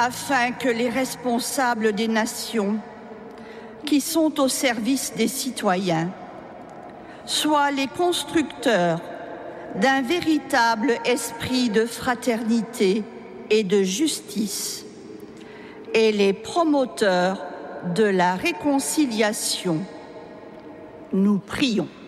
afin que les responsables des nations qui sont au service des citoyens soient les constructeurs d'un véritable esprit de fraternité et de justice et les promoteurs de la réconciliation. Nous prions.